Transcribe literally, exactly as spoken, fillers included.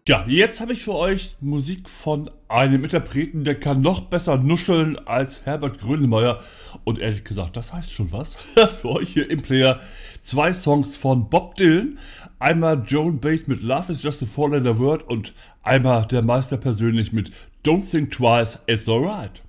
Ja, jetzt habe ich für euch Musik von einem Interpreten, der kann noch besser nuscheln als Herbert Grönemeyer. Und ehrlich gesagt, das heißt schon was. Für euch hier im Player zwei Songs von Bob Dylan. Einmal Joan Baez mit Love is just a four-letter word und einmal der Meister persönlich mit Don't think twice, it's alright.